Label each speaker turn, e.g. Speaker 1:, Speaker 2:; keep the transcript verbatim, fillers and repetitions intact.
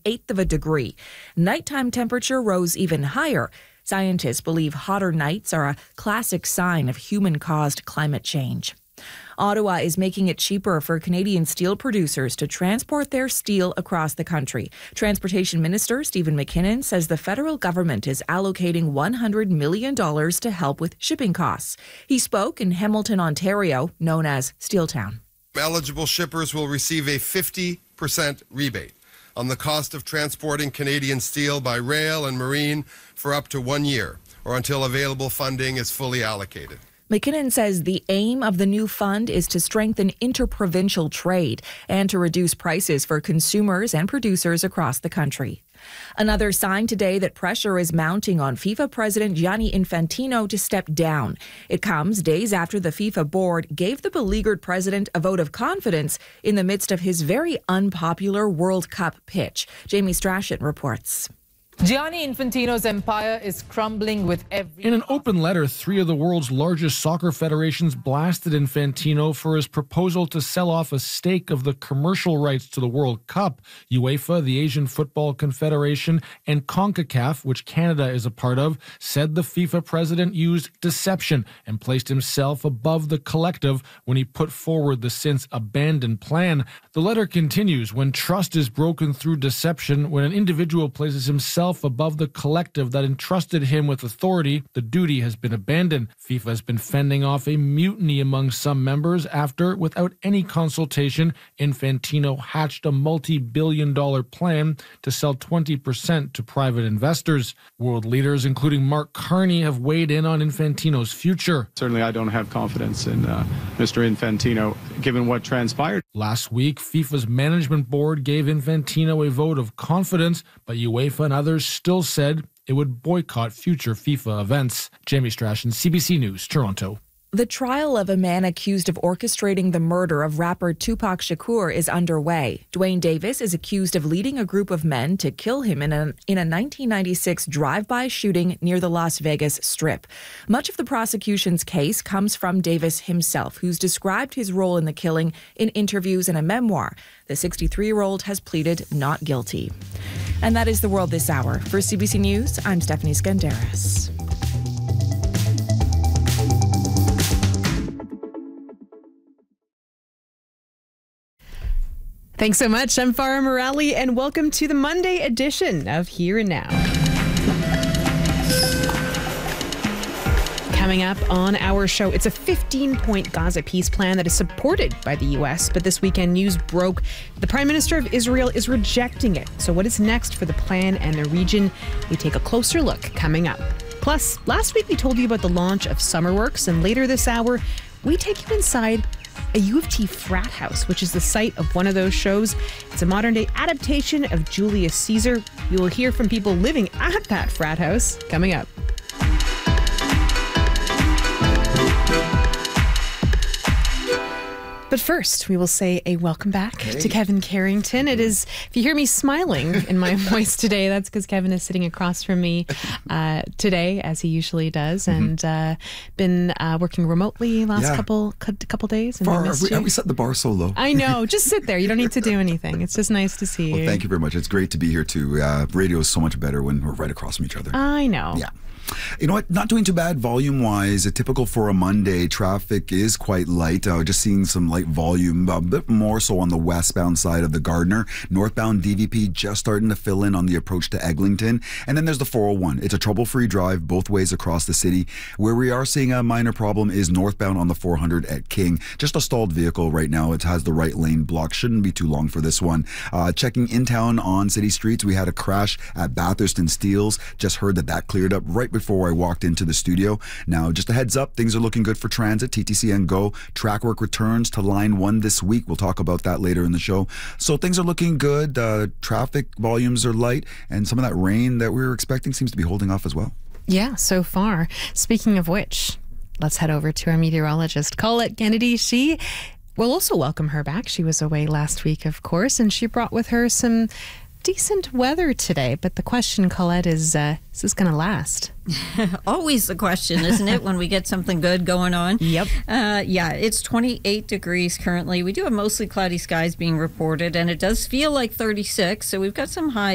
Speaker 1: eighth of a degree. Nighttime temperature rose even higher. Scientists believe hotter nights are a classic sign of human-caused climate change. Ottawa is making it cheaper for Canadian steel producers to transport their steel across the country. Transportation Minister Stephen McKinnon says the federal government is allocating one hundred million dollars to help with shipping costs. He spoke in Hamilton, Ontario, known as Steeltown.
Speaker 2: Eligible shippers will receive a fifty percent rebate on the cost of transporting Canadian steel by rail and marine for up to one year or until available funding is fully allocated.
Speaker 1: McKinnon says the aim of the new fund is to strengthen interprovincial trade and to reduce prices for consumers and producers across the country. Another sign today that pressure is mounting on FIFA President Gianni Infantino to step down. It comes days after the FIFA board gave the beleaguered president a vote of confidence in the midst of his very unpopular World Cup pitch. Jamie Strachan reports.
Speaker 3: Gianni Infantino's empire is crumbling with every...
Speaker 4: In an open letter, three of the world's largest soccer federations blasted Infantino for his proposal to sell off a stake of the commercial rights to the World Cup. UEFA, the Asian Football Confederation, and CONCACAF, which Canada is a part of, said the FIFA president used deception and placed himself above the collective when he put forward the since abandoned plan. The letter continues, when trust is broken through deception, when an individual places himself above the collective that entrusted him with authority, the duty has been abandoned. FIFA has been fending off a mutiny among some members after, without any consultation, Infantino hatched a multi-billion dollar plan to sell twenty percent to private investors. World leaders, including Mark Carney, have weighed in on Infantino's future.
Speaker 5: Certainly, I don't have confidence in uh, Mister Infantino, given what transpired.
Speaker 4: Last week, FIFA's management board gave Infantino a vote of confidence, but UEFA and others still said it would boycott future FIFA events. Jamie Strachan, C B C News, Toronto.
Speaker 1: The trial of a man accused of orchestrating the murder of rapper Tupac Shakur is underway. Dwayne Davis is accused of leading a group of men to kill him in a, in a nineteen ninety-six drive-by shooting near the Las Vegas Strip. Much of the prosecution's case comes from Davis himself, who's described his role in the killing in interviews and a memoir. The sixty-three-year-old has pleaded not guilty. And that is the world this hour. For C B C News, I'm Stephanie Skandaris.
Speaker 6: Thanks so much. I'm Farah Morali, and welcome to the Monday edition of Here and Now. Coming up on our show, it's a fifteen-point Gaza peace plan that is supported by the U S, but this weekend news broke the Prime Minister of Israel is rejecting it. So what is next for the plan and the region? We take a closer look coming up. Plus, last week we told you about the launch of SummerWorks, and later this hour, we take you inside a U of T frat house, which is the site of one of those shows. It's a modern-day adaptation of Julius Caesar. You will hear from people living at that frat house coming up. But first, we will say a welcome back hey. to Kevin Carrington. It is, if you hear me smiling in my voice today, that's because Kevin is sitting across from me uh, today, as he usually does, mm-hmm. and uh, been uh, working remotely last yeah. couple couple days. And
Speaker 7: Far,
Speaker 6: we
Speaker 7: have, we,
Speaker 6: you.
Speaker 7: have we set the bar so low?
Speaker 6: I know. Just sit there. You don't need to do anything. It's just nice to see
Speaker 7: well,
Speaker 6: you.
Speaker 7: Thank you very much. It's great to be here, too. Uh, radio is so much better when we're right across from each other.
Speaker 6: I know.
Speaker 7: Yeah. You know what? Not doing too bad volume-wise. Typical for a Monday. Traffic is quite light. Uh, just seeing some light volume, a bit more so on the westbound side of the Gardiner. Northbound D V P just starting to fill in on the approach to Eglinton. And then there's the four oh one. It's a trouble-free drive both ways across the city. Where we are seeing a minor problem is northbound on the four hundred at King. Just a stalled vehicle right now. It has the right lane blocked. Shouldn't be too long for this one. Uh, checking in town on city streets, we had a crash at Bathurst and Steeles. Just heard that that cleared up right before I walked into the studio. Now, just a heads up, things are looking good for transit. T T C and Go. Track work returns to line one this week. We'll talk about that later in the show. So things are looking good. Uh, traffic volumes are light, and some of that rain that we were expecting seems to be holding off as well.
Speaker 6: Yeah, so far. Speaking of which, let's head over to our meteorologist, Colette Kennedy. She will also welcome her back. She was away last week, of course, and she brought with her some decent weather today. But the question, Colette, is, uh, is this going to last?
Speaker 8: Always the question, isn't it, when we get something good going on?
Speaker 6: Yep.
Speaker 8: Uh, yeah, it's twenty-eight degrees currently. We do have mostly cloudy skies being reported, and it does feel like thirty-six, so we've got some highs